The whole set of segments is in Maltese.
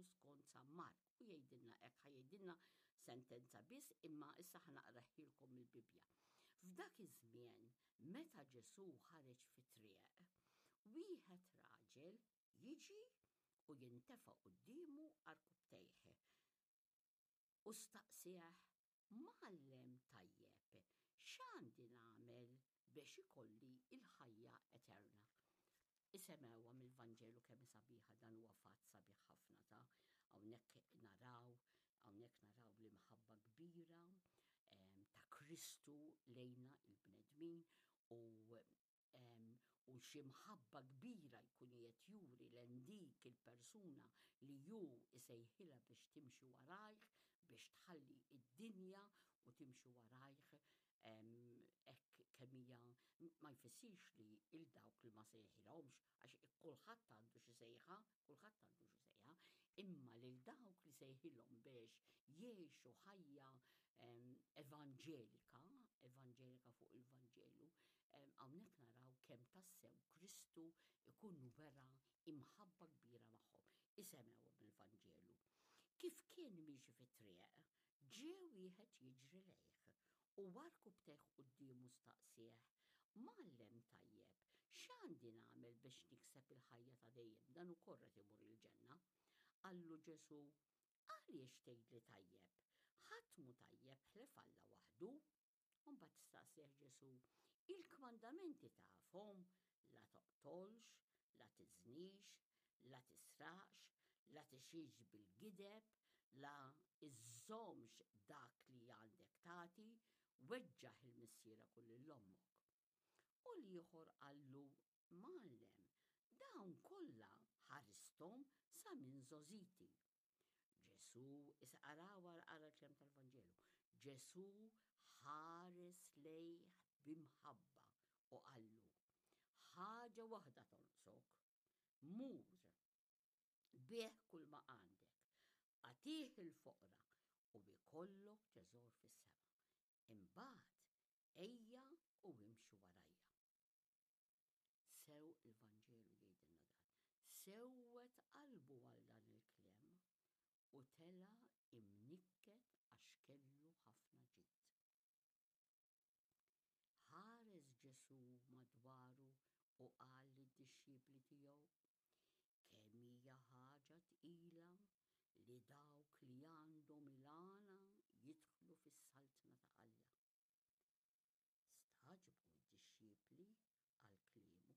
Ġesu skont San Mark. U jgħidilna hekk ħajdilna sentenza biss imma issa ħanaqraħilkom il-Bibja. F'dak iż-żmien meta Ġesu ħareġ fit-triq, wieħed raġel jiġi u jintefa' qudiemu għall-kubtejħ. U staqsih, Mgħallem tajjeb, x'għandi nagħmel biex ikolli il-ħajja eterna? Isemgħuha mill-Vanġelu kemm sabiħa, dan huwa fatt sabiħ ħafna ta' hawnhekk naraw l-imħabba kbira ta' Kristu lejna il-bnedmin u xi mħabba kbira jkun qed juri lejn dik il-persuna li ju isejħilha biex timxi warajh, biex tħalli id-dinja u timxi warajh hekk kemm hija ma jfissirx li il-dawk li ma sejħilhomx għax kulħadd għandu xi sejħa, imma lil dawk li sejħilhom biex jgħixu ħajja evanġelika fuq il-Vanġelu, hawnhekk naraw kemm tassew Kristu ikun vera imħabba kbira magħhom. Isemgħu mill-Vanġelu. Kif kien miexi fit-triq, ġie wieħed jiġri lejh u warkubtejh qudiemu staqsih, Mgħallem tajjeb, x'għandi nagħmel biex nikseb il-ħajja ta' dejjem, dan ukoll qed imur il-ġenna? Qallu Ġesu, għaliex tgħidli tajjeb? Ħadd mhu tajjeb ħlef Alla waħdu. U mbagħad staqsih Ġesu, il-kmandamenti tafhom, la toqtolx, la tiżnix, la tisraqx, la tixix bil-gideb, la iżżommx dak li għandek tagħti, weġġaħ il-missiera kull l-ommok. U l-ieħor qallu, Mgħallem, dawn kollha ħaristhom sa minn żożiti. Ġesu, issa ara l-klem tal-Vanġelu, Ġesu ħares lejh b'imħabba u qallu, ħaġa waħda tonqsok, mur, bieħ kull ma għandek, għatih il-foqra u bikollok teżor fis-sema. Imbagħad ejja u imxi warajja. Sew il-Vanġelu jgħidilna dan. Sewwet qalbu għal dan il-kliem u tela imnikket għax kellu ħafna ġid. Ħares Ġesu madwaru u qal lid-dixxiepli tiegħu, kemm hija ħaġa tqila li dawk li għandhom il-għana jidħlu fis-saltna ta' Alla. Staġbu d-dixxiepli għal kliemu,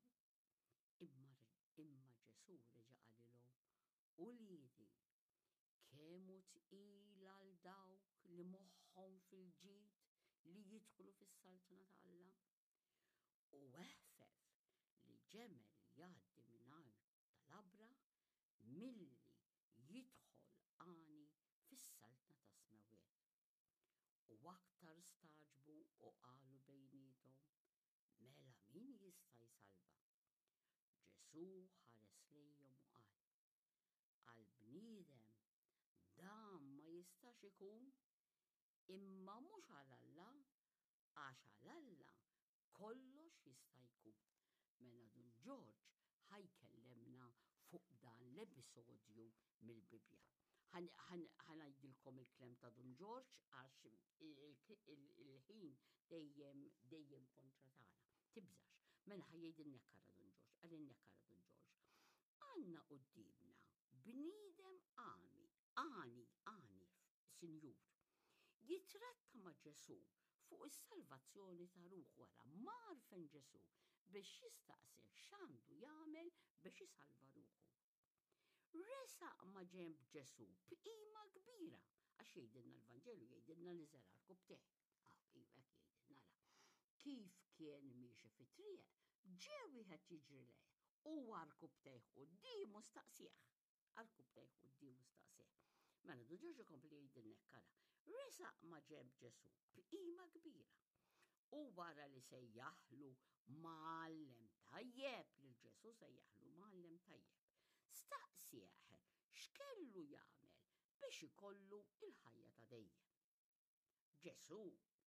imma Ġesu reġa' qalilhom, Uliedi, kemm hu tqil għal dawk li moħħhom fil-ġid li jidħlu fis-saltna ta' Alla. U eħfef li ġemel jgħaddi mingħajr tal-abra milli jidħol għani fis-saltna ta' smewiet. U aktar staġbu u qalu bejniethom, mela min jista' jsalva? Ġesu ħares lejhom u qal, għall-bniedem dan ma jistax ikun, imma mhux għal Alla, għax għal Alla kollox jista' jkun. Mela Dun George ħajkellemna fuq dan l-episodju mill-Bibja. Ħanajdilkom il-klem ta' Dun George għax il-ħin dejjem kontra tagħna. Tibżax. Mela ħajjgħidilna kara Dun George, għalinna kara Dun George. Għandna qudiemna bniedem għani, Sinjur. Jitratta ma' Ġesu fuq is-salvazzjoni ta' ruħ wara mar fejn Ġesu biex jistaqsi x'għandu jagħmel biex isalva ruħu. Resaq ma' ġenb Ġesu b'qima kbira għax jgħidilna l-Vanġelu jgħidilna li żera l-kubtejh. Hekk jgħidilna la. Kif kien miexi fit-triq, ġie wieħed jiġri lejh u għall-kubtejh qudiemu staqsih. Għall-kubtejh qudiemu staqsih. Mela Dun George ikompli jgħidilna kara. Resaq ma' ġenb Ġesu b'qima kbira. U wara li sejjaħlu Mgħallem tajjeb, lil Ġesu sejjaħlu Mgħallem tajjeb. Staqsih x'kellu jagħmel biex ikollu il-ħajja ta' dejjem. Ġesu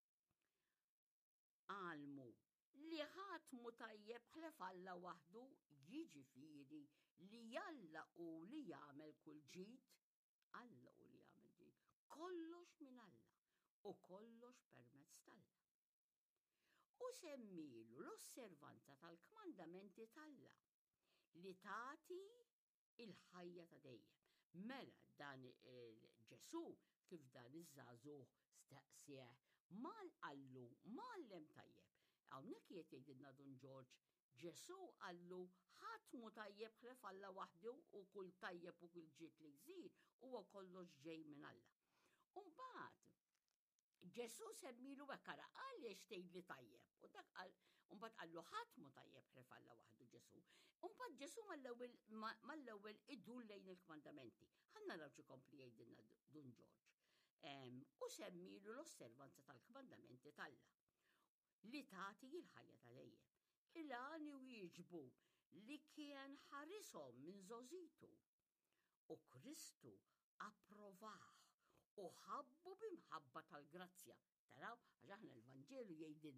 għalmu li ħadd mhu tajjeb ħlef Alla waħdu, jiġifieri li Alla hu li jagħmel kull ġid Alla u li jagħmel di. Kollox minn Alla u kollox permezz tal-Alla. U semmilu l-osservanza tal-kmandamenti tal-Alla li tagħti il-ħajja ta' dejjem. Mela dan Ġesu kif dan iż-żagħżugħ staqsih mal-qallu mallem tajjeb. Hawnhekk qed jgħidilna Dun George Ġesu qallu ħadd mu tajjeb ħlef Alla waħdu u kull tajjeb u kull ġid li jsir huwa kollox ġej minn Alla. U mbagħad Ġesu semmilu hekk ara għaliex tgħidli tajjeb. U dak mbagħad qallu ħadd mu tajjeb ħlef Alla waħdu Ġesu. U mbagħad Ġesu mal-ewwel idur lejn il-kmandamenti. Ħanna naraw x'ikompli jgħidilna Dun George. U semmilu l-osservanza tal-kmandamenti tal-Alla li tagħti il-ħajja ta' dejjem. Il-għani wieġbu li kien ħarishom minn żożitu u Kristu approvah u ħabbu bimħabba tal-grazzja. Taraw, għax aħna l-Vanġelu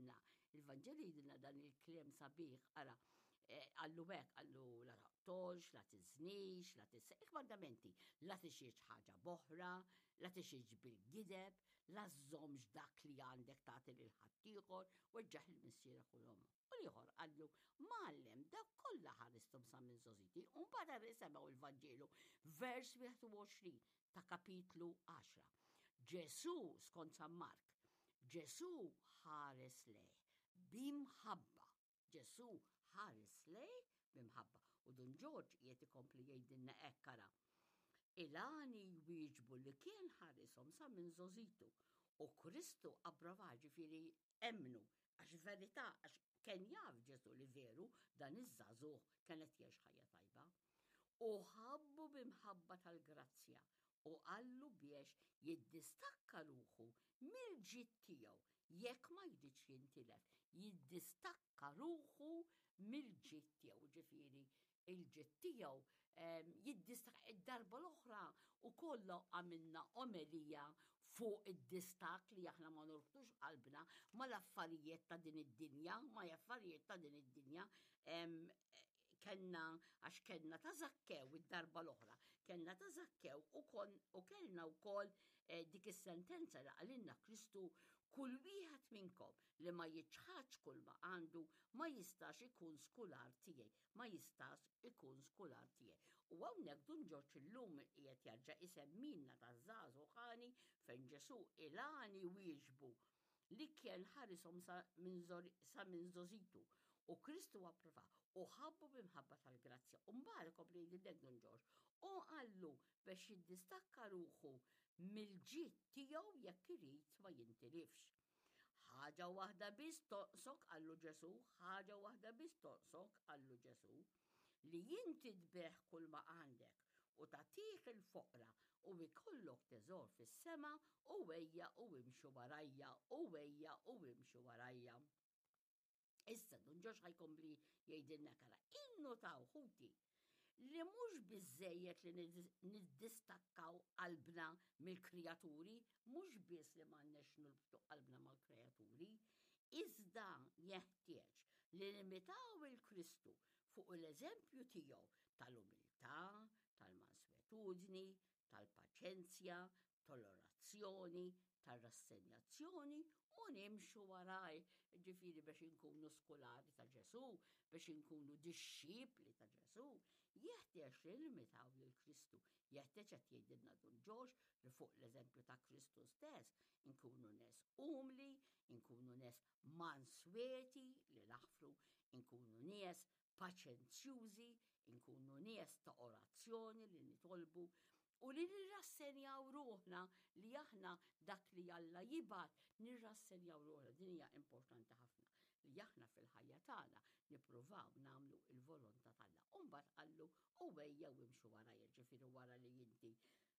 jgħidilna dan il-kliem sabiħ, ara, għallu hekk, għallu la taqtolx, la tiżnix, la il-kmandamenti, la tixiex ħaġa boħra, la tixiex bil-gideb, la żżommx dak li għandek tagħti lil ħaddieħor, weġġaħ il-missierek u l-omm. U l-ieħor għallu mallem dak kollha ħaristhom sa minn żożiti, u mbagħad semgħu il-Vanġelu vers 21 ta' kapitlu 10. Ġesu skont San Mark, Ġesu ħares lej bimħabba. Ġesu ħares lej bimħabba. U Dun George qiegħed ikompli jgħidilna hekk ara. Il-għani jwieġbu li kien ħarishom sa minn żożitu u Kristu approva ġifieri emmnu għax verità għax kien jaf Ġesu li veru dan iż-żagħżugħ kienet jgħix ħajja tajba. U ħabbu bimħabba tal-grazzja u qallu biex jiddistakka ruħu mill-ġid tiegħu jekk ma jridx jintilef, jiddistakka ruħu mill-ġid tiegħu, ġifieri il-ġid tiegħu jiddistakka id-darba l-oħra u kollha għamilna omelija fuq id-distak li aħna ma norħtux qalbna ma l-affarijiet ta' din id-dinja, ma l-affarijiet ta' din id-dinja għax kellna ta' Zakkew id-darba l-oħra, kellna ta' Zakkew u kellna wkoll dik is-sentenza li qalilna Kristu kull wieħed minnkom li ma jiċħaġ kull ma għandu ma jistax ikun skular tiegħi, ma jistax ikun skular tiegħi. U hawnhekk Dun George illum qiegħed jerġa' isemmilna taż-żagħżugħ ħani fejn Ġesu il-għani wieġbu li kien ħarishom sa minn żożitu u Kristu approva u ħabbu bimħabba tal-grazzja. U mbagħad ikompli jgħidilek Dun George u qallu biex jiddistakka ruħu mill-ġid tiegħu jekk irid ma jintilifx. Ħaġa waħda biss toqsok qallu Ġesu, ħaġa waħda biss toqsok qallu Ġesu, li inti tbeħ kull ma għandek u tagħtih il-foqra u ikollok teżor fis-sema u wejja u imxu warajja u wejja u imxu warajja. Issa Dun George ħajkompli jgħidilna kara innotaw ħuti li mhux biżżejjed li niddistakkaw qalbna mill-kreaturi, mhux biss li m'għandniex nolbtu qalbna mal-kreaturi, iżda jeħtieġ li nimitaw il-Kristu fuq l-eżempju tiegħu tal-umiltà, tal-manswetudni, tal-paċenzja, tal-orazzjoni, tal-rassenjazzjoni u nimxu waraj, ġifieri biex inkunu skolari ta' Ġesu, biex inkunu disċipli ta' Ġesu, jeħtieġ li nimitaw lil Kristu, jeħtieġ qed jgħidilna Dun George li fuq l-eżempju ta' Kristu stess inkunu nies umli, inkunu nies mansweti li naħfru, inkunu nies paċenzjużi, inkunu nies ta' orazzjoni li nitolbu u li nirrassenjaw ruħna li aħna dak li Alla jibgħat nirrassenjaw ruħna. Din hija importanti ħafna li aħna fil-ħajja tagħna nippruvaw nagħmlu l-volontà tagħna. U mbagħad qallu u wejja u imxu warajja, ġifieri wara li inti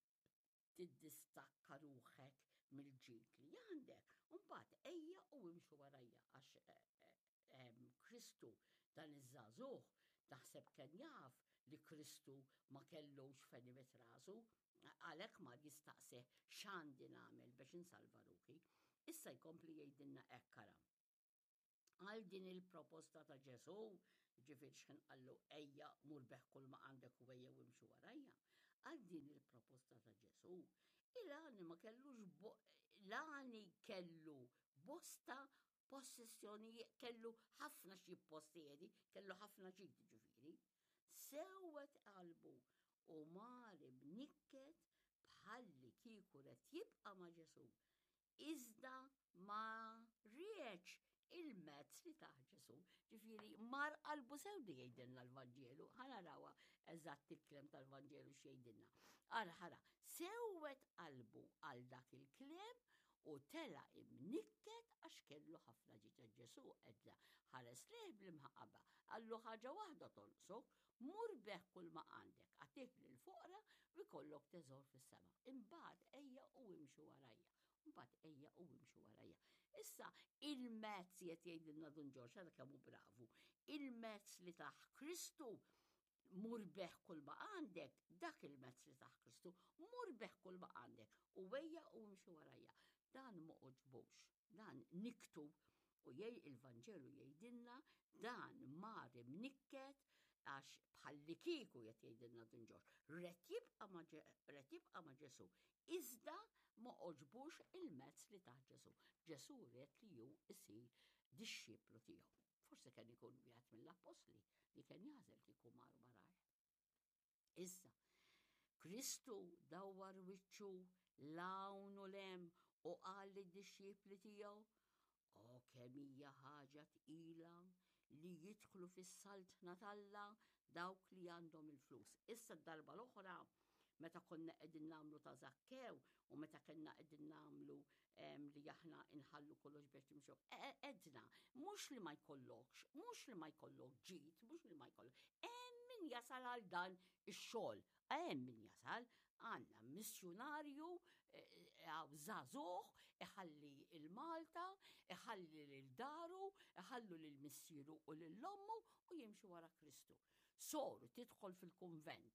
tiddistakka ruħek mill-ġid li għandek. U mbagħad ejja u imxu warajja għax Kristu dan iż-żagħżugħ naħseb kien jaf li Kristu ma kellux fenimet rasu, għalhekk ma jistaqsih x'għandi nagħmel biex insalva ruħi. Issa jkompli jgħidilna hekk ara. Għal din il-proposta ta' Ġesu, ġifieri x'kien qallu ejja mur beħ kull ma għandek u wejja u imxu warajja. għal din il-proposta ta' Ġesu. Il-għani ma kellux l-għani kellu bosta possessjoni, kellu ħafna xi possiedi, kellu ħafna xi ġifiri. Sewwet qalbu u mari b'nikket bħalli kieku qed jibqa' ma' Ġesu. Iżda ma rieċ il-mezz li taħ Ġesu. Ġifieri mar qalbu sew di jgħidilna l-Vanġelu, ħanarawa eżatt il-klem tal-Vanġelu x'jgħidilna. Ħara, sewwet qalbu għal dak il-klem u tela imnikket għax kellu ħafna ġita. Ġesu edla ħares leh bl-imħaqaba, għallu ħaġa waħda tolsok, mur beħ kull ma għandek, għatih l-fuqra u jkollok teżor fis-sema. Imbagħad ejja u imxu warajja. Mbagħad ejja u imxu warajja. Issa il-mezz qed jgħidilna Dun Ġorġ għadha kemm hu bravu. Il-mezz li taħ Kristu mur beħ kull ma għandek, dak il-mezz li taħ Kristu mur beħ kull ma għandek u ejja u imxu warajja. Dan ma oġbux, dan niktub u il-Vanġelu jgħidilna dan mar imnikket għax bħalli kieku qed jgħidilna Dun Ġorġ. Ret jibqa' ma' Ġesu. Iżda ma oġbux il-mezz li taħ Ġesu. Ġesu ret li ju isir disċiplu tiegħu. Forse kien ikun wieħed mill-apostli li kien jażel kieku mar baraj. Issa, Kristu dawwar wiċċu lawn u lem u qal lid-disċipli tiegħu, o kemm hija ħaġa tqila li jidħlu fis-saltna talla dawk li għandhom il-flus. Issa d-darba l-oħra meta konna qegħdin nagħmlu ta' Zakkew u meta kellna qegħdin nagħmlu li aħna inħallu kollox biex timxu. Edna, mhux li ma jkollokx, mhux li ma jkollok ġid, mhux li ma jkollok. Min jasal għal dan ix-xogħol, min jasal għandna missjonarju għaw żagħżugħ iħalli il-Malta, iħalli lil-daru, iħallu lil-missieru u lill-ommu u jimxu wara Kristu. Soru tidħol fil-konvent,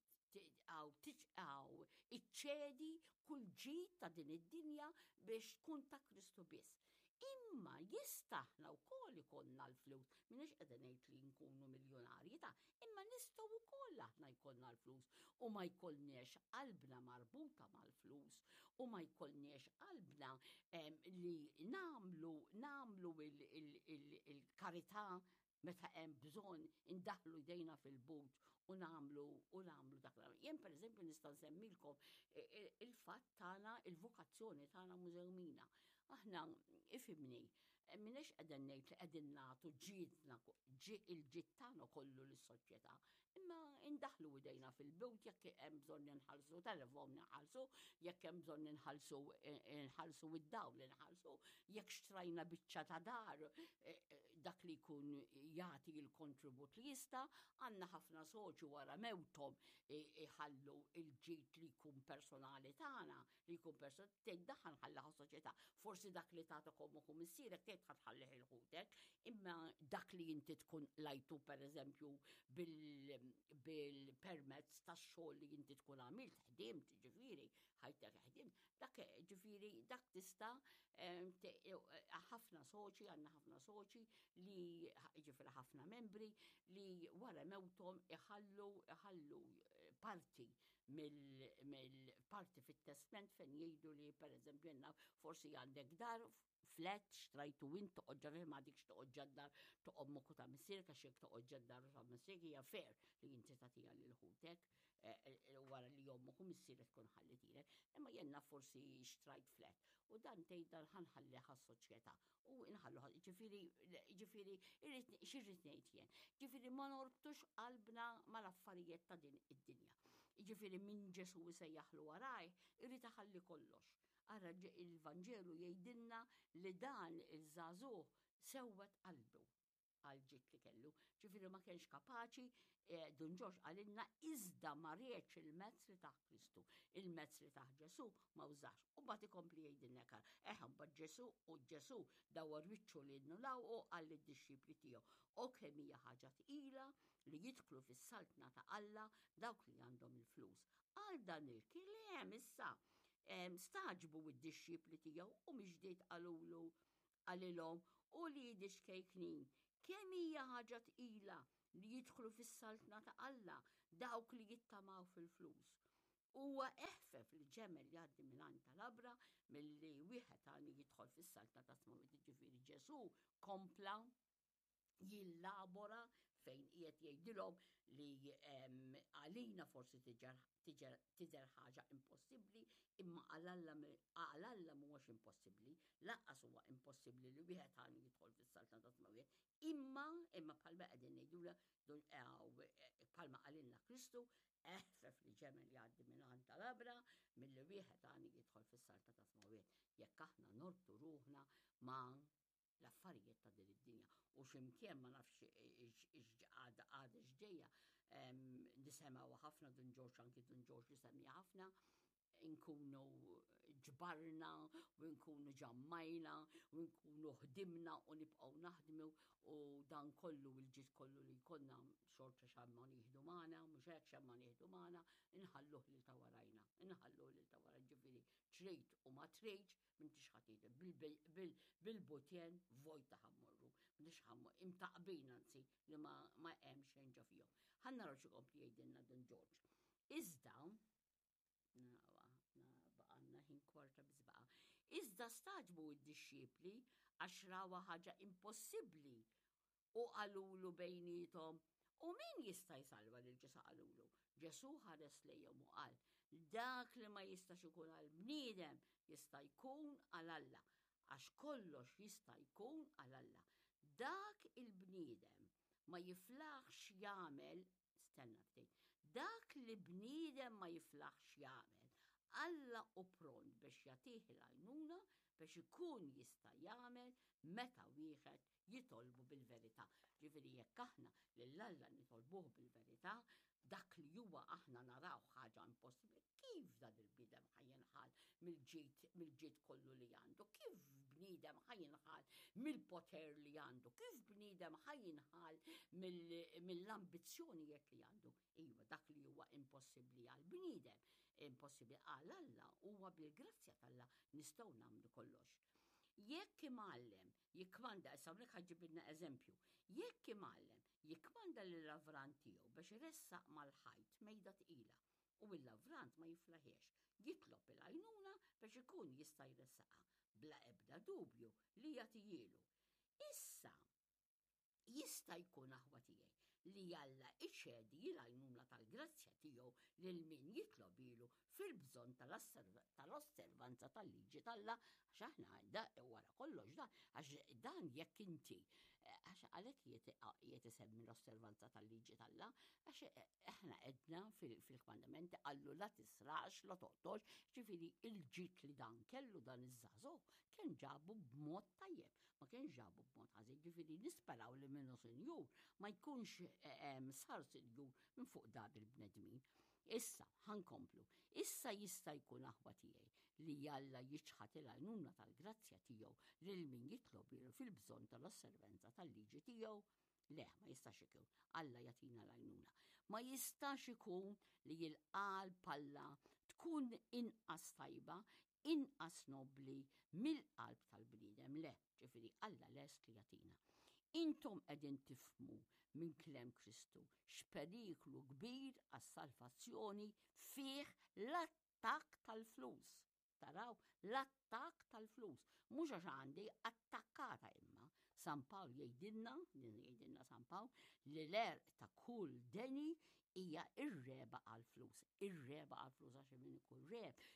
għaw iċċedi kull ġid ta' din id-dinja biex tkun ta' Kristu biss. Imma jistaħna wkoll ikollna l-flus, minix qegħda ngħid li nkunu miljonarji imma nistgħu wkoll aħna jkollna l-flus u ma jkollniex qalbna marbuta mal-flus u ma jkollniex qalbna li nagħmlu il-karità meta hemm bżonn indaħlu jdejna fil-but u nagħmlu dak. Jien pereżempju nista' nsemmilkom il-fatt tagħna, il-vokazzjoni tagħna Mużewmina. Aħna ifhimni, minix qegħdin ngħid li qegħdin nagħtu il-ġid tagħna kollu lis-soċjetà, imma indaħlu jdejna fil-but jekk hemm bżonn inħallsu telefon inħallsu, jekk hemm bżonn inħallsu id-dawl inħallsu, jekk xtrajna biċċa ta' dar dak li jkun jagħti l-kontribut li jista', għandna ħafna soċi wara mewthom iħallu il-ġid li jkun personali tagħna, li jkun tiddaħħal ħallaha soċjetà. Forsi dak li tagħtakom u kumissierek tgħid ħallih il-ħutek, imma dak li inti tkun lajtu pereżempju bil-permezz tax-xogħol li inti tkun għamilt ħdimt, ġifieri ħajtek ħdimt, dak ġifieri dak tista' ħafna soċi, għandna ħafna soċi li ġifieri ħafna membri li wara mewthom iħallu parti mill-parti fit-testament fejn jgħidu li pereżempju jenna forsi għandek dar flat xtrajtu int toqgħod ma dikx toqgħod dar toqgħod ta' missierek għax jekk toqgħod dar ta' missierek hija fair li inti tagħtiha lil ħutek wara li jommok u missierek tkun ħallitilek, imma jenna forsi xtrajt flat u dan tgħidha ħanħalliha s-soċjetà u inħallu ġifieri xirrid ngħid jien. Ġifieri ma norbtux qalbna mal-affarijiet ta' din id-dinja. Ġifieri min Ġesu jsejjaħlu waraj irid iħalli kollox. Ara il-Vanġelu jgħidilna li dan il-żagħżugħ sewwet qalbu għal ġid li kellu. Ġifieri ma kienx kapaċi, Dun Ġorġ għalilna iżda ma rieċ il-mezz li taħ Kristu. Il-mezz li taħ Ġesu ma użax. U mbagħad ikompli jgħidilna mbagħad Ġesu u Ġesu dawwar wiċċu li nnulaw u għall id-disċipli tiegħu. U kemm hija ħaġa tqila li jidħlu fis-saltna ta' Alla dawk li għandhom il-flus. Għal dan il-kliem issa staġbu id-disċipli tiegħu u miġdiet għalilhom u li jidixkejknin. Kemm hija ħaġa tqila li jidħlu fis-saltna ta' Alla dawk li jittamaw fil-flus. huwa eħfef li ġemel jgħaddi mingħand tal-abra milli wieħed għandu jidħol fis-salta ta' Tmawit. Ġifieri Ġesu kompla jillabora fejn qiegħed jgħidilhom li għalina forsi tidher ħaġa impossibbli, imma għal-Alla mhuwiex impossibbli, laqqas huwa impossibbli li wieħed għandu jidħol fis-salta ta' Tmawit. Imma bħalma qegħdin ngħidula bħalma qalilna Kristu eħfef li ġemel jgħaddi mingħand tal-abra milli wieħed għandu jidħol fis-salta ta' Tmawit. Jekk aħna nortu ruħna ma' l-affarijiet ta' din id-dinja u x'imkien ma nafx għada x'ġejja nisemgħu ħafna Don George, anki Don George li semmija ħafna, nkunu ġbarna u nkunu ġammajna u nkunu ħdimna u nibqgħu naħdmu u dan kollu il-ġid kollu li jkollna xorta xamma nieħdu magħna, mhux hekk xamma nieħdu magħna, inħalluh lil ta' warajna, inħalluh lil ta' wara. Ġifieri trejt u ma trejtx m'intix ħadd bil-butjen vojta ħammorru, m'intix imtaqbin anzi li ma hemm xejn ġo fihom. Ħannaraw xi kompli jgħidilna Don George. Iżda baqanna ħin kwarta bizbaqa. Iżda staġbu id-disċipli għax rawa ħaġa impossibbli u qalulu bejnietom u min jista' jsalva lil Ġesu qalulu. Ġesu ħares lejhom u qal dak li ma jistax ikun għal bniedem jista' jkun għal Alla għax kollox jista' jkun għal Alla. Dak il-bniedem ma jiflaħx jagħmel dak li bniedem ma jiflaħx jagħmel, Alla u pront biex jagħtih l-għajnuna biex ikun jista' jagħmel meta wieħed jitolbu bil-verità. Ġifieri jekk aħna lil Alla nitolbuh bil-verità, dak li huwa aħna naraw ħaġa impossibbli, kif dan il-bniedem ħajinħal mill-ġid kollu li għandu, kif bniedem ħajinħal mill-poter li għandu, kif bniedem ħajinħal mill-ambizzjonijiet li għandu. Iva, dak li huwa impossibbli għal bniedem, impossibbli għal Alla huwa bil-grazzja tal-Alla nistgħu nagħmlu kollox. Jekk imgħallem jikmanda, issa hawnhekk ħaġġibilna eżempju, jekk imgħallem jikmanda lill-lavrant tiegħu biex iressaq mal-ħajt mejda tqila u l-lavrant ma jiflaħiex, jitlob il-għajnuna biex ikun jista' jressaqha bla ebda dubju li jagħtijielu. Issa jista' jkun aħwa tiegħi li Alla iċedi l-għajnuna tal-grazzja tiegħu lil min jitlob ilu fil-bżonn tal-osservanza tal-liġi tal-Alla għax aħna wara kollox għax dan jekk inti għax għalhekk jiet isemmi l-osservanza tal-liġi tal-Alla għax aħna qedna fil-kmandamenti qallu la tisraqx, la toqtolx, ġifieri il-ġid li dan kellu dan iż-żagħżugħ kien ġabu b'mod tajjeb, ma kienx ġabu b'mod ħażin, ġifieri nisperaw li minnu sinjur ma jkunx sar sinjur minn fuq dar il-bnedmin. Issa, ħankomplu, issa jista' jkun aħwa tiegħi li Alla jiċħat il-għajnuna tal-grazzja tiegħu lil min jitlob ilu fil-bżonn tal-osservenza tal-liġi tiegħu. Le, ma jistax ikun, Alla jagħtina l-għajnuna. Ma jistax ikun li l-qalb Alla tkun inqas tajba, inqas nobbli mill-qalb tal-bniedem. Le, ġifieri Alla lest li jagħtina. Intom qegħdin tifhmu minn kliem Kristu x'periklu kbir għas-salvazzjoni fih l-attakk tal-flus. Taraw, l-attakk tal-flus. Mhux għax għandi attakkata imma. San Pawl jgħidilna San Pawl li l-erq ta' kull deni hija ir-reba għall-flus. Ir-reba għall-flus għax min ikun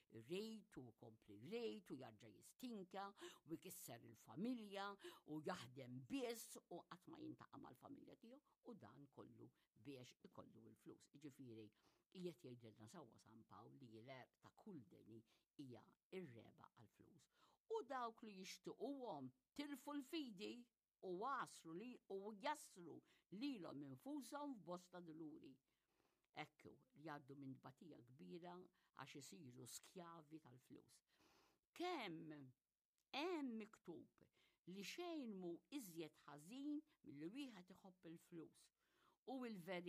rejt u kompli rejt u jarġa' jistinka u jkisser il-familja u jaħdem biss u qatt ma jintaqa' mal-familja tiegħu u dan kollu biex ikollu l-flus. Jiġifieri qiegħed jgħidilna sewwa San Pawl li l-erq ta' kull deni hija ir-reba għall-flus. U dawk li jixtiequhom tilfu l-fidi u waslu li u jaslu lilhom infushom f'bosta duluri. Ekku li jgħaddu minn tbatija kbira għax isiru skjavi tal-flus. Kemm hemm miktub li xejn mhu iżjed ħażin milli wieħed iħobb il-flus. U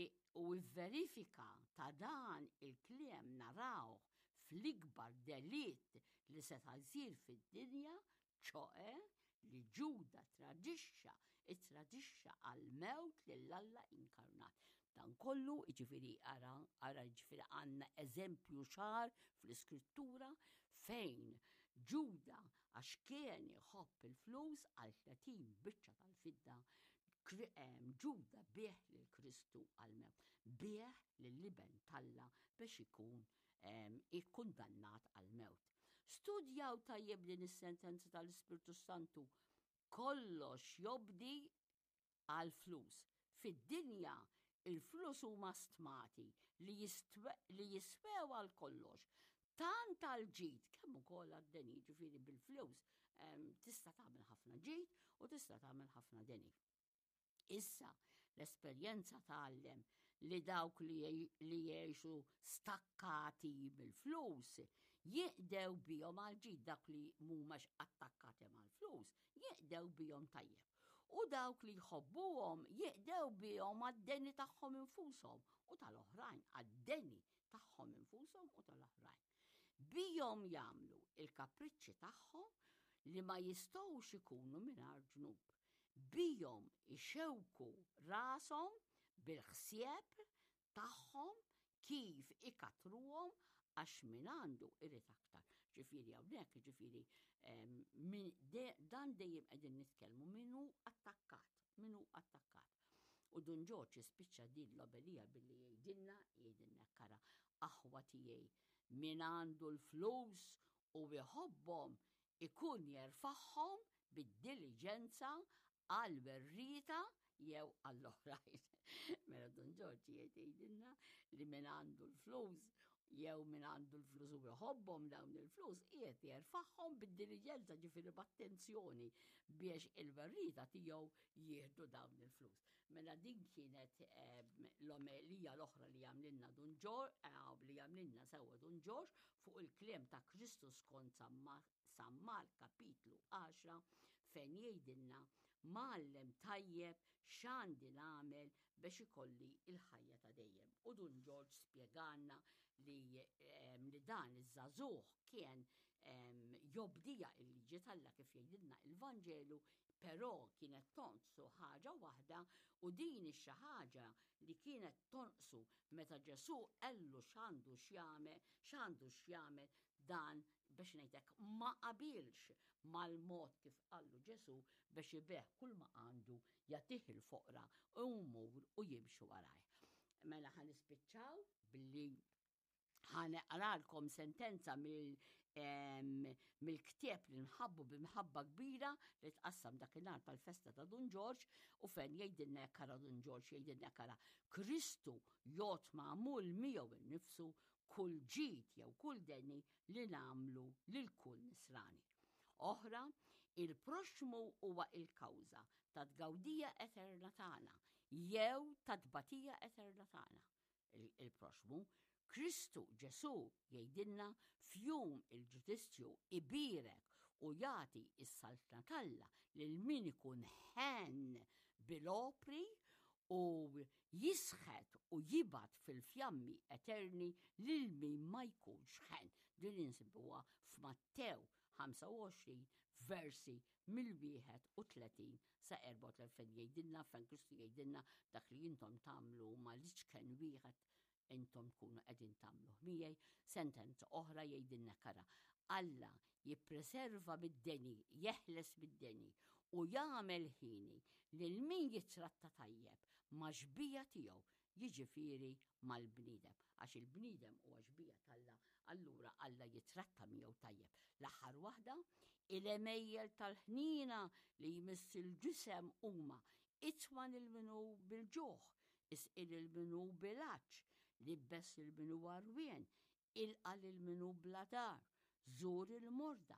l-verifika ta' dan il-kliem narawh fl-ikbar delitt li seta' jsir fid-dinja, ċoe li Ġuda tradixxa għal-mewt lill Alla inkarnat. Dan kollu, ġifiri ara ġifiri għanna eżempju ċar fl-iskrittura fejn Ġuda għax kien jħobb il-flus għal 30 biċċa tal-fidda Ġuda bieħ lil Kristu għal-mewt, bieħ lill-liben Talla biex ikun ikkundannat għal-mewt. Studjaw tajjeb din is-sentenza tal-Ispirtu Santu kollox jobdi għal-flus. Fid-dinja il-flus huma stmati li jiswew għal kollox. Tant għal-ġid, kemm ukoll għad-deni, ġifieri bil-flus tista' tagħmel ħafna ġid u tista' tagħmel ħafna deni. Issa l-esperjenza tgħallem li dawk li jgħixu stakkati bil-flus jiqdew bihom għal-ġid, dak li mhumiex attakkati mal-flus jiqdew bihom tajjeb. U dawk li jħobbuhom jiqdew bihom għad-deni tagħhom infushom u tal-oħrajn għad-deni tagħhom infushom u tal-oħrajn. Bijom jagħmlu il-kapriċċi tagħhom li ma jistgħux ikunu mingħajr ġnub. Bijom ixewku rashom bil-ħsieb tagħhom kif ikatruhom għax min għandu irid aktar. Ġifieri hawnhekk ġifieri dan dejjem qegħdin nitkellmu minnu attakkat. U Don George spiċċa din l-obelija billi jgħidilna kara aħwa tiegħi min għandu l-flus u jħobbhom ikun jerfa'hom bid-diligenza għal-verrita jew għall-oħrajn. Mela Don George jgħidilna li min għandu l-flus jew min għandu l-flus u jħobbhom dawn il-flus qiegħed jerfa'hom bid-diligenza ġifieri b'attenzjoni biex il-verrita tiegħu jieħdu dawn il-flus. Mela din kienet l-omelija l-oħra li jagħmlilna Don George li jagħmlilna sewwa Don George fuq il-kliem ta' Kristu skont Sammar kapitlu 10 fejn jgħidilna mallem tajjeb x'għandi nagħmel biex ikolli il-ħajja ta' dejjem. U Don George spjegalna li dan iż-żagħżugħ kien jobdija il-liġi Talla kif jgħidilna il-Vanġelu, però kienet tonqsu ħaġa waħda u din xi ħaġa li kienet tonqsu meta Ġesu qallu x'għandu x'jagħmel dan biex ngħidlek ma qabilx mal-mod kif qallu Ġesu biex ibeħ kull ma għandu jagħtih il-foqra u jmur u jimxu warajh. Mela ħanispiċċaw billi ħanaqralkom sentenza mill-ktieb li nħabbu b'imħabba kbira li tqassam dakinhar tal-festa ta' Don George u fejn jgħidilna kara Don George jgħidilna kara Kristu jgħod magħmul miegħu innifsu kull ġid jew kull deni li nagħmlu lil kull nisrani. Oħra, il-proxmu huwa il-kawża ta' tgawdija eterna tagħna jew ta' tbatija eterna tagħna. Il-proxmu Kristu Ġesu jgħidilna f'jum il-ġudizzju ibirek u jagħti s-saltna Talla lil min ikun ħen bil-opri u jisħet u jibat fil-fjammi eterni lil min ma jkunx ħen. Din insibuha f'Mattew 25 versi mill-31 sa 34 fejn jgħidilna fejn Kristu jgħidilna dak li intom tagħmlu ma liċken wieħed intom tkunu qegħdin tagħmluh miegħi. Sentenza oħra jgħidilna kara Alla jippreserva bid-deni, jeħles bid-deni u jagħmel ħini lil min jitratta tajjeb ma' xbija tiegħu jiġifieri mal-bniedem għax il-bniedem huwa xbija Talla, allura Alla jitratta miegħu tajjeb. L-aħħar waħda il-emejjel tal-ħnina li jmiss il-ġisem huma itwan il-minu bil-ġuħ, isqil il-minu bil-għaġġ, libbes il-minu għarwien, ilqal il-minu bladar, zur il-morda,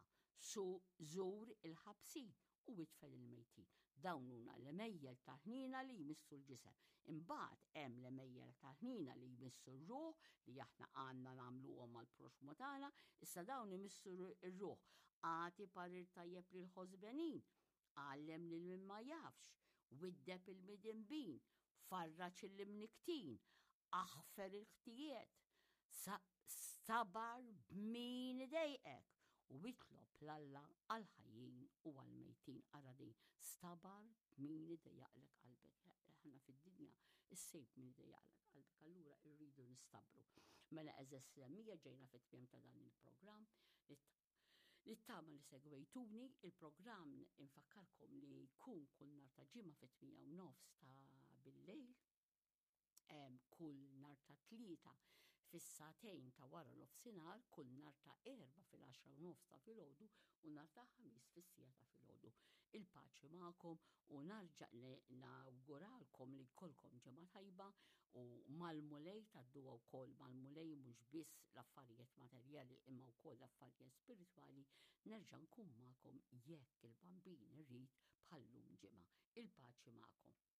zur il-ħabsin u itfel il-mejtin. Dawn huma l-emejjel tal-ħnina li jmissu l-ġisem. Imbagħad hemm l-emejjel tal-ħnina li jmissu r-ruħ li aħna għandna nagħmluhom mal-proxmu tagħna, issa dawn imissu r-ruħ. Għati parir tajjeb lil ħosbenin, għallem lil min ma jafx, widdeb il-midinbin, farraċ il-imniktin, aħfer il-ħtijiet, sabar b'min idejqek u jitlob l-Alla għal-ħajjin u għal-mejtin. Ara din stabar min idejjaqlek qalbek. Aħna fid-dinja is-sejf min idejjaqlek qalbek, allura rridu nistabru. Mela eżess mija ġejna fit-tmiem ta' dan il-programm. Nittama li segwejtuni, il-programm infakkarkom li jkun kull nhar ta' ġimgħa fit-8:30 ta' bil-lejl, kull nhar ta' tlieta fis-sagħtejn ta' wara l-ofsinhar, kull nhar ta' erba' fil-10:30 ta' filgħodu u nhar ta' ħamis fis-sija ta' filgħodu. Il-paċi magħkom u narġa' nawguralkom li jkollkom ġimgħa tajba u mal-mulej tad-duwa wkoll mal-mulej mhux biss l-affarijiet materjali imma wkoll l-affarijiet spiritwali nerġa' nkun magħkom jekk il-bambin irid bħallum ġimgħa. Il-paċi magħkom.